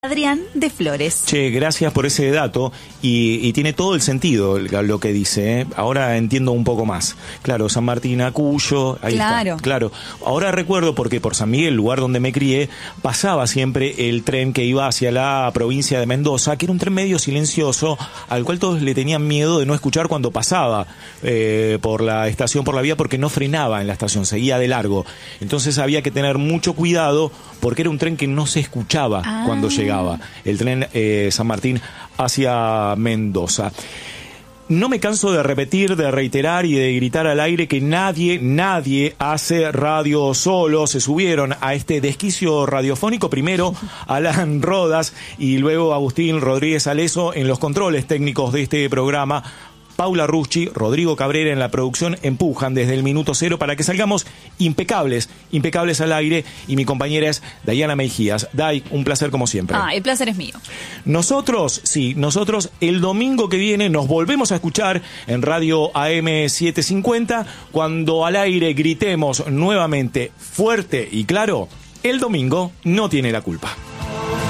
Adrián de Flores. Che, gracias por ese dato y tiene todo el sentido lo que dice, ¿eh? Ahora entiendo un poco más. Claro, San Martín, Cuyo, ahí claro. está. Claro. Ahora recuerdo porque por San Miguel, lugar donde me crié, pasaba siempre el tren que iba hacia la provincia de Mendoza, que era un tren medio silencioso, al cual todos le tenían miedo de no escuchar cuando pasaba por la estación, por la vía, porque no frenaba en la estación, seguía de largo. Entonces había que tener mucho cuidado porque era un tren que no se escuchaba cuando llegaba. El tren San Martín hacia Mendoza. No me canso de repetir, de reiterar y de gritar al aire que nadie hace radio solo. Se subieron a este desquicio radiofónico primero Alan Rodas y luego Agustín Rodríguez Aleso en los controles técnicos de este programa. Paula Ruschi, Rodrigo Cabrera en la producción empujan desde el minuto cero para que salgamos impecables al aire, y mi compañera es Dayana Mejías. Day, un placer como siempre. El placer es mío. Nosotros el domingo que viene nos volvemos a escuchar en Radio AM 750 cuando al aire gritemos nuevamente fuerte y claro: el domingo no tiene la culpa.